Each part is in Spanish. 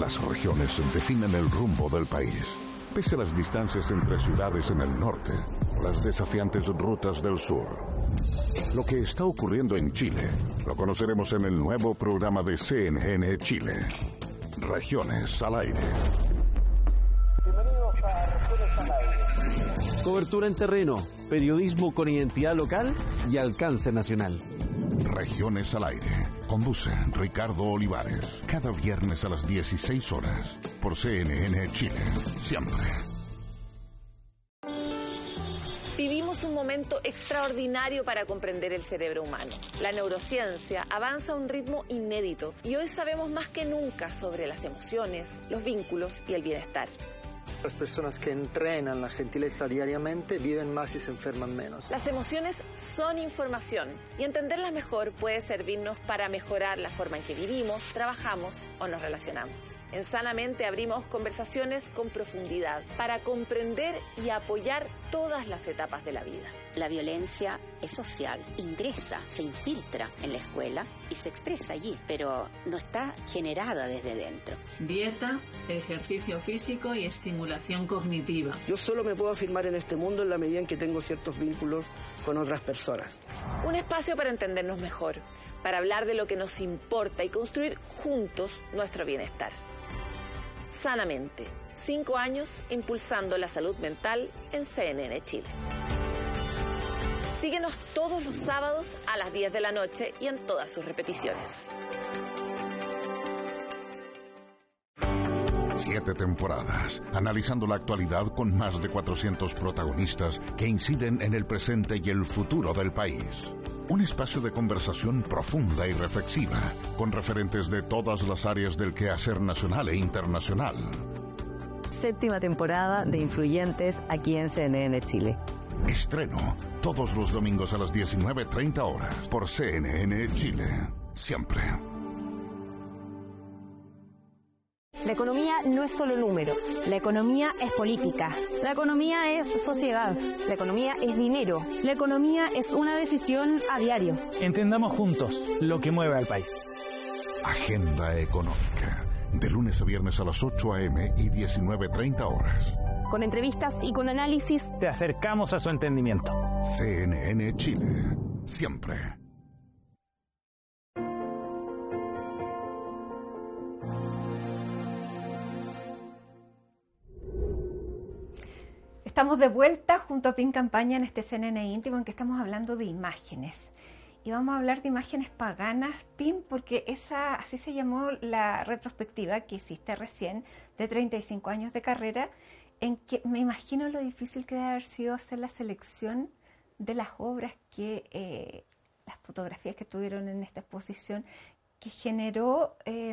Las regiones definen el rumbo del país. Pese a las distancias entre ciudades en el norte o las desafiantes rutas del sur. Lo que está ocurriendo en Chile lo conoceremos en el nuevo programa de CNN Chile. Regiones al aire. Bienvenidos a Regiones al aire. Cobertura en terreno, periodismo con identidad local y alcance nacional. Regiones al aire. Conduce Ricardo Olivares. Cada viernes a las 16 horas. Por CNN Chile. Siempre. Vivimos un momento extraordinario para comprender el cerebro humano. La neurociencia avanza a un ritmo inédito y hoy sabemos más que nunca sobre las emociones, los vínculos y el bienestar. Las personas que entrenan la gentileza diariamente viven más y se enferman menos. Las emociones son información y entenderlas mejor puede servirnos para mejorar la forma en que vivimos, trabajamos o nos relacionamos. En Sanamente abrimos conversaciones con profundidad para comprender y apoyar todas las etapas de la vida. La violencia es social, ingresa, se infiltra en la escuela y se expresa allí, pero no está generada desde dentro. Dieta, ejercicio físico y estimulación cognitiva. Yo solo me puedo afirmar en este mundo en la medida en que tengo ciertos vínculos con otras personas. Un espacio para entendernos mejor, para hablar de lo que nos importa y construir juntos nuestro bienestar. Sanamente, 5 años impulsando la salud mental en CNN Chile. Síguenos todos los sábados a las 10 de la noche y en todas sus repeticiones. 7 temporadas, analizando la actualidad con más de 400 protagonistas que inciden en el presente y el futuro del país. Un espacio de conversación profunda y reflexiva, con referentes de todas las áreas del quehacer nacional e internacional. 7ª temporada de Influyentes aquí en CNN Chile. Estreno todos los domingos a las 19:30 horas por CNN Chile. Siempre. La economía no es solo números. La economía es política. La economía es sociedad. La economía es dinero. La economía es una decisión a diario. Entendamos juntos lo que mueve al país. Agenda Económica. De lunes a viernes a las 8 a.m. y 19:30 horas. Con entrevistas y con análisis. Te acercamos a su entendimiento. CNN Chile. Siempre. Estamos de vuelta junto a PIN Campaña en este CNN íntimo en que estamos hablando de imágenes. Y vamos a hablar de imágenes paganas, PIN, porque así se llamó la retrospectiva que hiciste recién de 35 años de carrera, en que me imagino lo difícil que debe haber sido hacer la selección de las obras las fotografías que tuvieron en esta exposición, que generó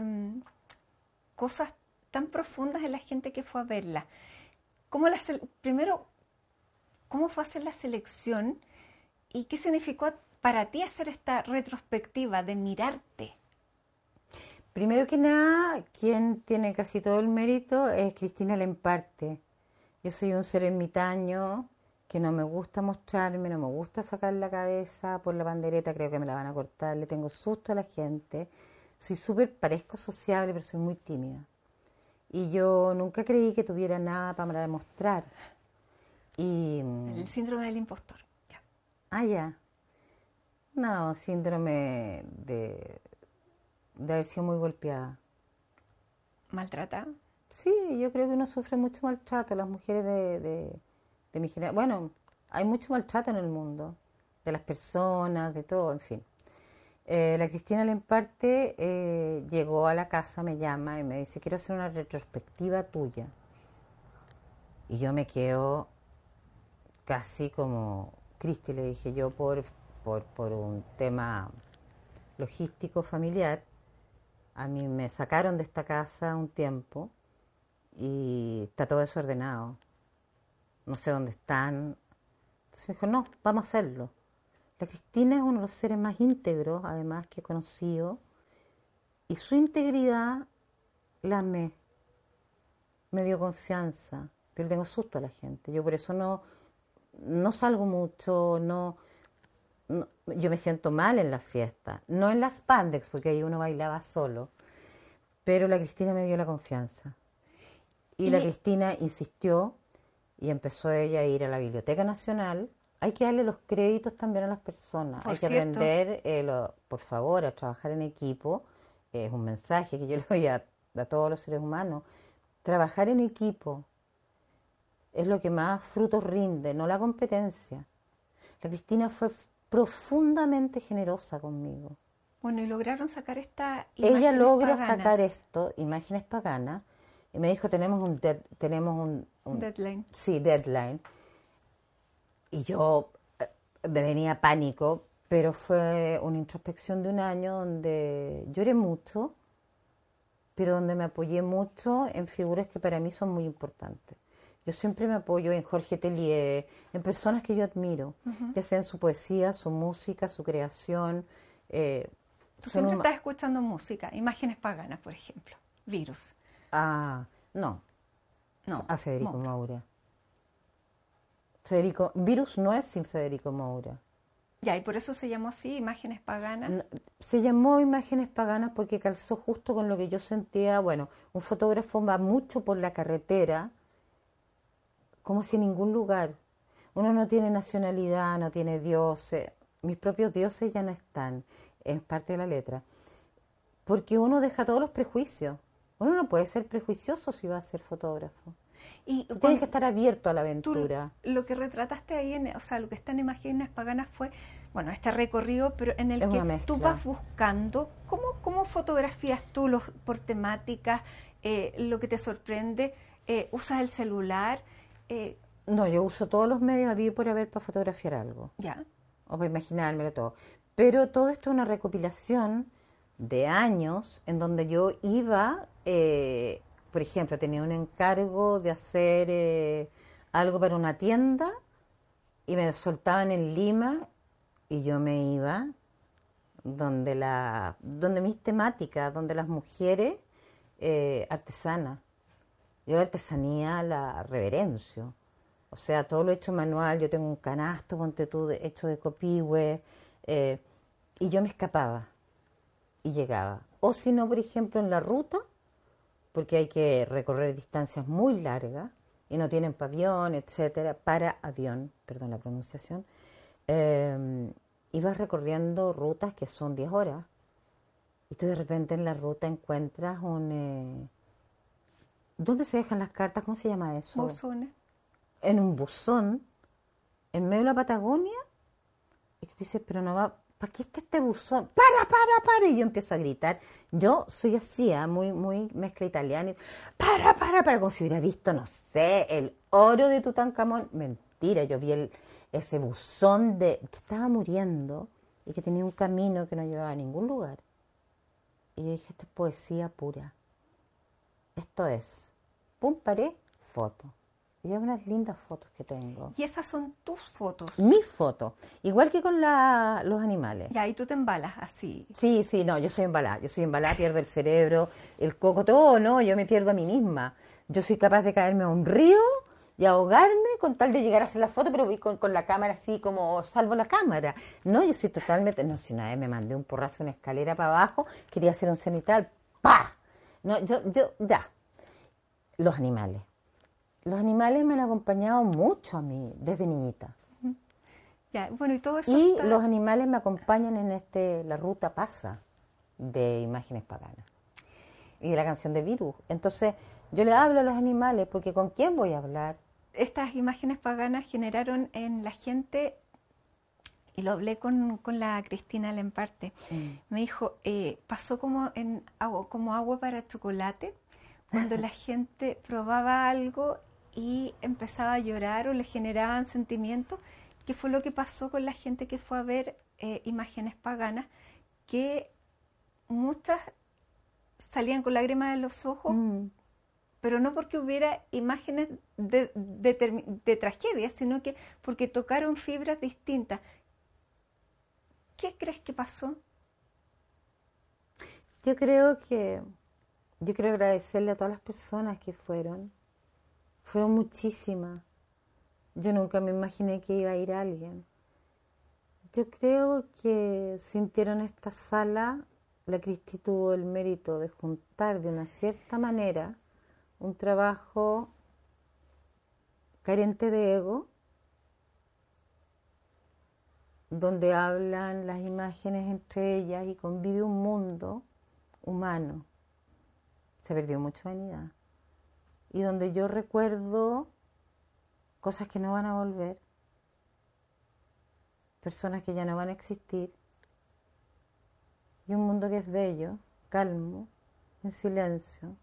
cosas tan profundas en la gente que fue a verla. Primero, ¿cómo fue hacer la selección y qué significó para ti hacer esta retrospectiva de mirarte? Primero que nada, quien tiene casi todo el mérito es Cristina Lemparte. Yo soy un ser ermitaño que no me gusta mostrarme, no me gusta sacar la cabeza por la pandereta, creo que me la van a cortar, le tengo susto a la gente. Parezco sociable, pero soy muy tímida. Y yo nunca creí que tuviera nada para demostrar. El síndrome del impostor. Ya. Ah, ya. No, síndrome de haber sido muy golpeada. ¿Maltratada? Sí, yo creo que uno sufre mucho maltrato. Las mujeres de mi generación. Bueno, hay mucho maltrato en el mundo. De las personas, de todo, en fin. La Cristina Lemparte llegó a la casa, me llama y me dice, quiero hacer una retrospectiva tuya. Y yo me quedo casi como Cristi, le dije yo, por un tema logístico familiar. A mí me sacaron de esta casa un tiempo y está todo desordenado. No sé dónde están. Entonces me dijo, no, vamos a hacerlo. La Cristina es uno de los seres más íntegros, además, que he conocido, y su integridad la amé. Me dio confianza, pero tengo susto a la gente. Yo por eso no salgo mucho, yo me siento mal en las fiestas, no en las Pandex, porque ahí uno bailaba solo, Pero la Cristina me dio la confianza. Y la Cristina insistió y empezó ella a ir a la Biblioteca Nacional. Hay que darle los créditos también a las personas. Hay que aprender, por favor, a trabajar en equipo. Es un mensaje que yo le doy a todos los seres humanos. Trabajar en equipo es lo que más frutos rinde, no la competencia. La Cristina fue profundamente generosa conmigo. Bueno, y lograron sacar esta Ella logra sacar esto, Imágenes Paganas, y me dijo, tenemos un deadline. Sí, deadline. Y yo me venía pánico, pero fue una introspección de un año donde lloré mucho, pero donde me apoyé mucho en figuras que para mí son muy importantes. Yo siempre me apoyo en Jorge Tellier, en personas que yo admiro, ya sea en su poesía, su música, su creación. Tú siempre estás escuchando música, Imágenes Paganas, por ejemplo, Virus. No, a Federico Moura. Virus no es sin Federico Moura. Ya, y por eso se llamó así, Imágenes Paganas. Se llamó Imágenes Paganas porque calzó justo con lo que yo sentía. Bueno, un fotógrafo va mucho por la carretera, como si en ningún lugar. Uno no tiene nacionalidad, no tiene dioses. Mis propios dioses ya no están, es parte de la letra. Porque uno deja todos los prejuicios. Uno no puede ser prejuicioso si va a ser fotógrafo. Tú tienes que estar abierto a la aventura. Lo que retrataste ahí, o sea, lo que está en Imágenes Paganas fue, bueno, este recorrido, pero en el que tú vas buscando, ¿cómo fotografías tú por temáticas, lo que te sorprende? ¿Usas el celular? No, yo uso todos los medios habido y por haber para fotografiar algo. Ya. O para imaginármelo todo. Pero todo esto es una recopilación de años en donde yo iba... por ejemplo, tenía un encargo de hacer algo para una tienda y me soltaban en Lima y yo me iba donde mis temáticas, donde las mujeres artesanas. Yo la artesanía la reverencio. O sea, todo lo hecho manual. Yo tengo un canasto, ponte tú, hecho de copihue, y yo me escapaba y llegaba. O si no, por ejemplo, en la ruta, porque hay que recorrer distancias muy largas y no tienen avión, etcétera, para avión, perdón la pronunciación, ibas recorriendo rutas que son 10 horas y tú de repente en la ruta encuentras ¿dónde se dejan las cartas? ¿Cómo se llama eso? Buzones. En un buzón, en medio de la Patagonia, y tú dices, pero no va... ¿Para qué está este buzón? ¡Para! Y yo empiezo a gritar. Yo soy así, muy mezcla italiana. ¡Para! Como si hubiera visto, no sé, el oro de Tutankamón. Mentira, yo vi ese buzón que estaba muriendo y que tenía un camino que no llevaba a ningún lugar. Y yo dije, esto es poesía pura. Esto es. Pum, paré, foto. Y hay unas lindas fotos que tengo. ¿Y esas son tus fotos? Mis fotos. Igual que con los animales. Ya, y tú te embalas así. Sí, no, yo soy embalada, pierdo el cerebro, el coco, todo, no, yo me pierdo a mí misma. Yo soy capaz de caerme a un río y ahogarme con tal de llegar a hacer la foto, pero voy con la cámara así como salvo la cámara. No, yo soy totalmente... No, si una vez me mandé un porrazo en una escalera para abajo, quería hacer un cenital, ¡pah! No, ya. Los animales. Los animales me han acompañado mucho a mí, desde niñita. Ya, bueno, y todo eso los animales me acompañan en La Ruta Pasa, de Imágenes Paganas. Y de la canción de Virus. Entonces, yo le hablo a los animales, porque ¿con quién voy a hablar? Estas Imágenes Paganas generaron en la gente, y lo hablé con la Cristina Lemparte, me dijo, pasó como agua para chocolate, cuando la gente probaba algo y empezaba a llorar o le generaban sentimientos, que fue lo que pasó con la gente que fue a ver Imágenes Paganas, que muchas salían con lágrimas en los ojos, pero no porque hubiera imágenes de tragedia, sino que porque tocaron fibras distintas. ¿Qué crees que pasó? Yo quiero agradecerle a todas las personas que fueron. Fueron muchísimas. Yo nunca me imaginé que iba a ir alguien. Yo creo que sintieron esta sala la Cristi tuvo el mérito de juntar de una cierta manera un trabajo carente de ego, donde hablan las imágenes entre ellas y convive un mundo humano. Se perdió mucha vanidad. Y donde yo recuerdo cosas que no van a volver, personas que ya no van a existir, y un mundo que es bello, calmo, en silencio,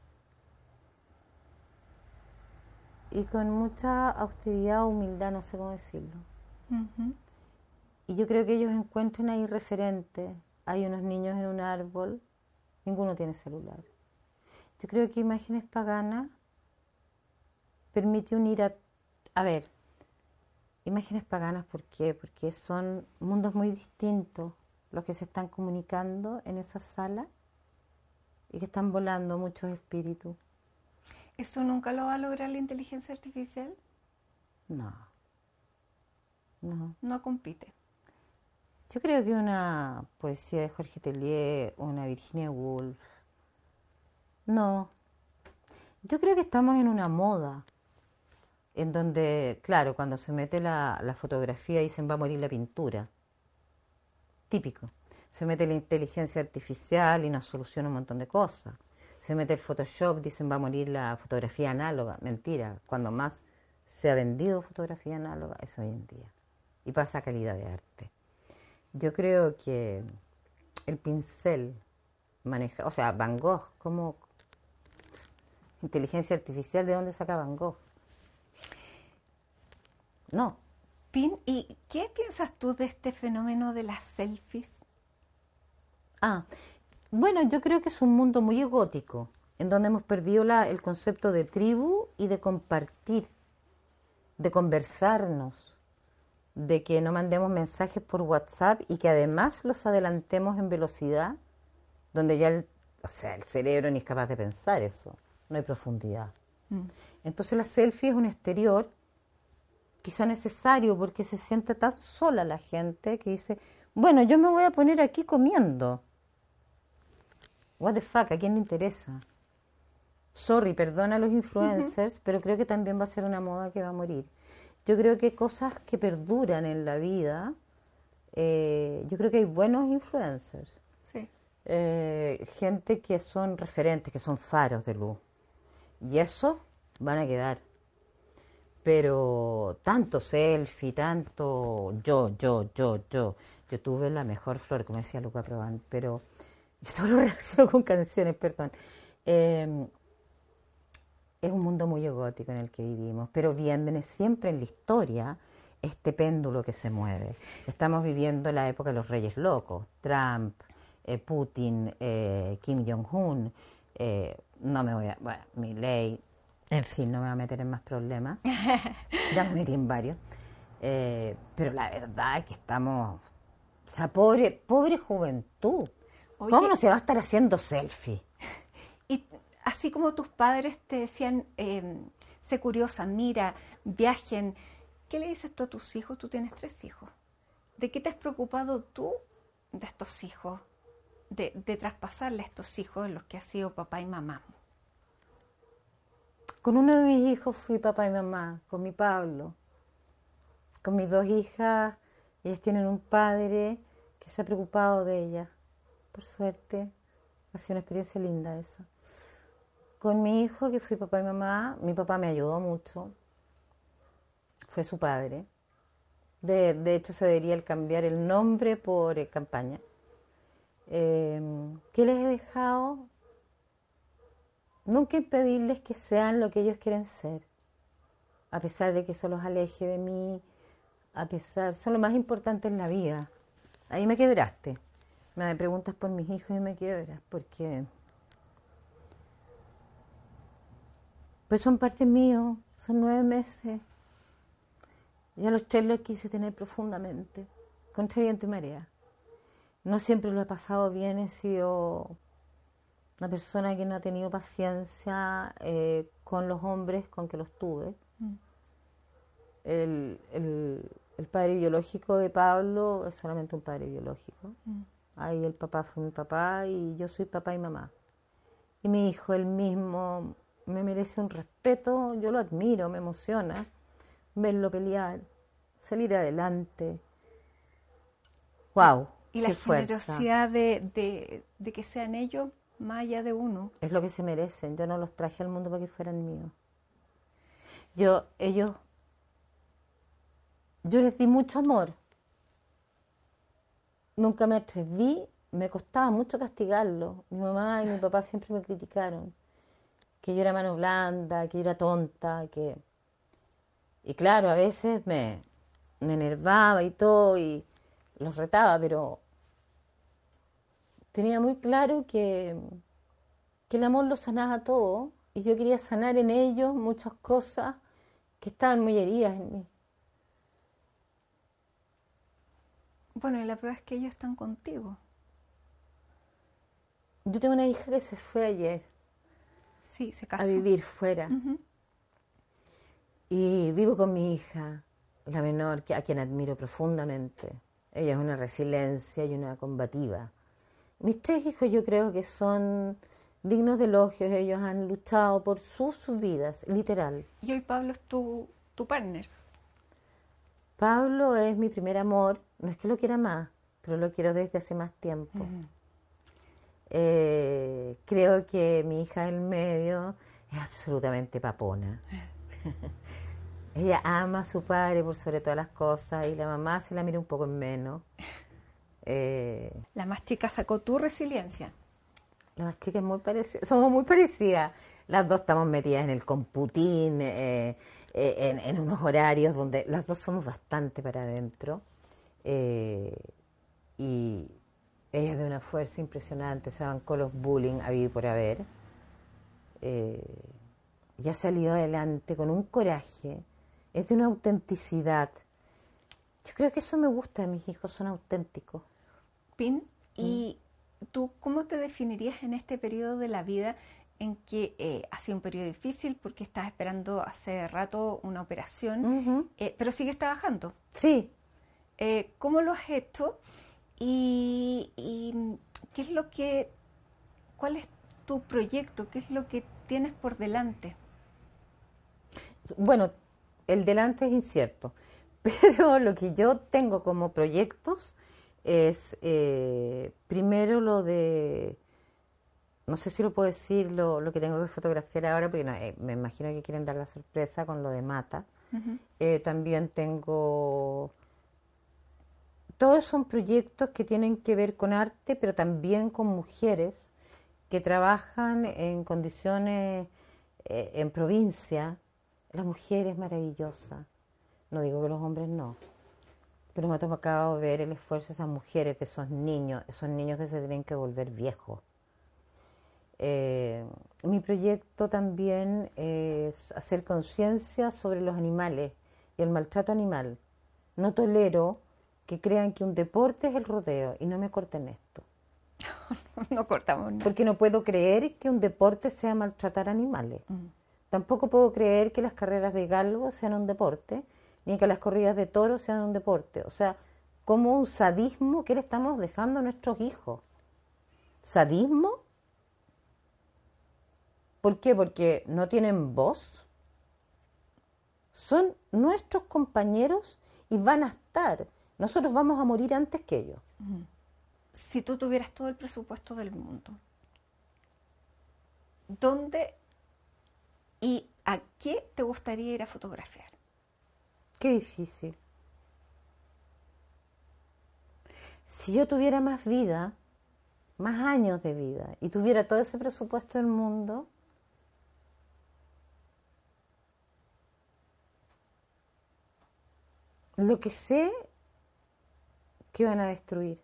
y con mucha austeridad o humildad, no sé cómo decirlo. Ujú. Y yo creo que ellos encuentran ahí referentes. Hay unos niños en un árbol, ninguno tiene celular. Yo creo que Imágenes Paganas permite unir a ver, Imágenes Paganas, ¿por qué? Porque son mundos muy distintos los que se están comunicando en esa sala y que están volando muchos espíritus. ¿Eso nunca lo va a lograr la inteligencia artificial? No. No. No compite. Yo creo que una poesía de Jorge Tellier, una Virginia Woolf. No. Yo creo que estamos en una moda en donde, claro, cuando se mete la fotografía dicen va a morir la pintura. Típico. Se mete la inteligencia artificial y nos soluciona un montón de cosas. Se mete el Photoshop, dicen va a morir la fotografía análoga. Mentira. Cuando más se ha vendido fotografía análoga es hoy en día. Y pasa a calidad de arte. Yo creo que el pincel maneja, o sea, Van Gogh, como inteligencia artificial, ¿de dónde saca Van Gogh? No. Pin, ¿y qué piensas tú de este fenómeno de las selfies? Bueno, yo creo que es un mundo muy egótico, en donde hemos perdido el concepto de tribu y de compartir, de conversarnos, de que no mandemos mensajes por WhatsApp y que además los adelantemos en velocidad, donde ya el cerebro ni es capaz de pensar eso, no hay profundidad. Entonces la selfie es un exterior quizá necesario porque se siente tan sola la gente que dice, bueno, yo me voy a poner aquí comiendo. What the fuck, ¿a quién le interesa? Sorry, perdona a los influencers, pero creo que también va a ser una moda que va a morir. Yo creo que cosas que perduran en la vida, yo creo que hay buenos influencers. Sí. Gente que son referentes, que son faros de luz. Y eso van a quedar. Pero tanto selfie, tanto yo tuve la mejor flor, como decía Luca Prodan, pero yo solo reacciono con canciones, perdón. Es un mundo muy egótico en el que vivimos, pero viene siempre en la historia este péndulo que se mueve. Estamos viviendo la época de los reyes locos, Trump, Putin, Kim Jong-un, Milei, en fin, no me voy a meter en más problemas, ya me metí en varios, pero la verdad es que estamos, o sea, pobre juventud. Oye, ¿Cómo no se va a estar haciendo selfie? Y así como tus padres te decían, sé curiosa, mira, viajen, ¿qué le dices tú a tus hijos? Tú tienes 3 hijos. ¿De qué te has preocupado tú de estos hijos? De traspasarle a estos hijos en los que has sido papá y mamá. Con uno de mis hijos fui papá y mamá, con mi Pablo. Con mis 2 hijas, ellas tienen un padre que se ha preocupado de ellas. Por suerte, ha sido una experiencia linda esa. Con mi hijo, que fui papá y mamá, mi papá me ayudó mucho. Fue su padre. De hecho, se debería el cambiar el nombre por campaña. ¿Qué les he dejado? Nunca impedirles que sean lo que ellos quieren ser. A pesar de que eso los aleje de mí, son lo más importante en la vida. Ahí me quebraste. Me preguntas por mis hijos y me quiebras, porque pues son parte mío, son 9 meses. Yo a los 3 los quise tener profundamente, contra viento y marea. No siempre lo he pasado bien, he sido una persona que no ha tenido paciencia con los hombres con que los tuve. El padre biológico de Pablo es solamente un padre biológico. Ahí el papá fue mi papá y yo soy papá y mamá. Y mi hijo, él mismo, me merece un respeto, yo lo admiro, me emociona verlo pelear, salir adelante. ¡Wow! Y la generosidad de que sean ellos más allá de uno. Es lo que se merecen. Yo no los traje al mundo para que fueran míos. Yo les di mucho amor. Nunca me atreví, me costaba mucho castigarlo. Mi mamá y mi papá siempre me criticaron. Que yo era mano blanda, que yo era tonta, Y claro, a veces me enervaba y todo, y los retaba, pero tenía muy claro que el amor lo sanaba todo, y yo quería sanar en ellos muchas cosas que estaban muy heridas en mí. Bueno, y la prueba es que ellos están contigo. Yo tengo una hija que se fue ayer. Sí, se casó. A vivir fuera. Uh-huh. Y vivo con mi hija, la menor, a quien admiro profundamente. Ella es una resiliencia y una combativa. Mis 3 hijos yo creo que son dignos de elogios. Ellos han luchado por sus vidas, literal. Y hoy Pablo es tu partner. Pablo es mi primer amor. No es que lo quiera más, pero lo quiero desde hace más tiempo. Uh-huh. Creo que mi hija del medio es absolutamente papona. Ella ama a su padre por sobre todas las cosas y la mamá se la mira un poco en menos. La más chica sacó tu resiliencia. La más chica es muy parecida, somos muy parecidas. Las dos estamos metidas en el computín, en unos horarios donde las dos somos bastante para adentro. Y ella es de una fuerza impresionante, se bancó los bullying a vivir por haber. Y ha salido adelante con un coraje, es de una autenticidad. Yo creo que eso me gusta, mis hijos son auténticos. Pin, ¿y tú cómo te definirías en este periodo de la vida en que ha sido un periodo difícil porque estás esperando hace rato una operación, uh-huh. Pero sigues trabajando? Sí. ¿Cómo lo has hecho? ¿Y qué es cuál es tu proyecto? ¿Qué es lo que tienes por delante? Bueno, el delante es incierto, pero lo que yo tengo como proyectos es primero lo de, no sé si lo puedo decir, lo que tengo que fotografiar ahora, porque no, me imagino que quieren dar la sorpresa con lo de Mata. Uh-huh. También tengo... Todos son proyectos que tienen que ver con arte, pero también con mujeres que trabajan en condiciones en provincia. La mujer es maravillosa. No digo que los hombres no. Pero me ha tocado ver el esfuerzo de esas mujeres, de esos niños que se tienen que volver viejos. Mi proyecto también es hacer conciencia sobre los animales y el maltrato animal. No tolero que crean que un deporte es el rodeo, y no me corten esto. No cortamos nada. Porque no puedo creer que un deporte sea maltratar animales. Tampoco puedo creer que las carreras de galgos sean un deporte, ni que las corridas de toros sean un deporte. O sea, como un sadismo que le estamos dejando a nuestros hijos. ¿Sadismo? ¿Por qué? Porque no tienen voz. Son nuestros compañeros y van a estar. Nosotros vamos a morir antes que ellos. Si tú tuvieras todo el presupuesto del mundo, ¿dónde y a qué te gustaría ir a fotografiar? Qué difícil. Si yo tuviera más vida, más años de vida, y tuviera todo ese presupuesto del mundo, lo que sé que van a destruir,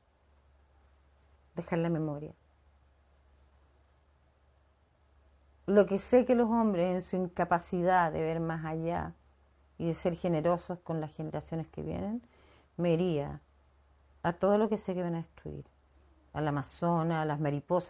dejar la memoria. Lo que sé que los hombres, en su incapacidad de ver más allá y de ser generosos con las generaciones que vienen, me iría a todo lo que sé que van a destruir, al Amazonas, a las mariposas